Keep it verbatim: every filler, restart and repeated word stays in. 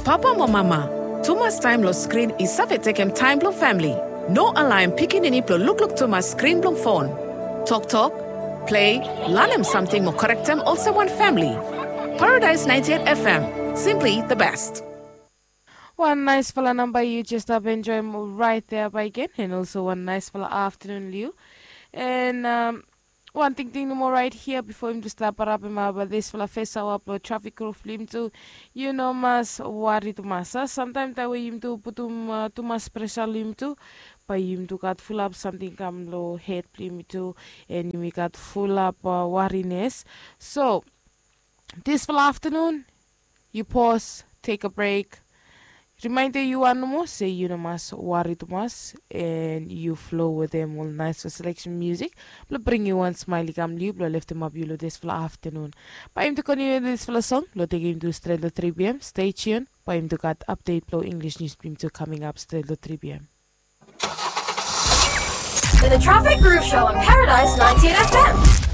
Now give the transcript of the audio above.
Papa mo mama, too much time lo screen is safetekem time lo family. No alarm picking any plo look look too much screen blong phone. Talk talk, play, learn them something more correct them also one family. Paradise ninety-eight F M, simply the best. One nice fella number you just have enjoyed right there by again, and also one nice fella afternoon Liu. And um one thing thing no more right here before him to start parapima but this fella face our upload traffic roof him to you know mas worry to masa. Sometimes that way him to put him uh, to mas pressure him to by him to got full up something come low head him to and we got full up uh, worriness. So this full afternoon you pause, take a break. Reminder you are no more, say you no mas worry to mas, and you flow with them all nice for selection music. We'll bring you one smiley cam live, we'll lift him up you this for afternoon. By him to continue this for a song, we'll take him to straight to three p m. Stay tuned. By him to got update flow English news stream to coming up straight to three p m. The Traffic Groove Show on Paradise ninety-eight F M.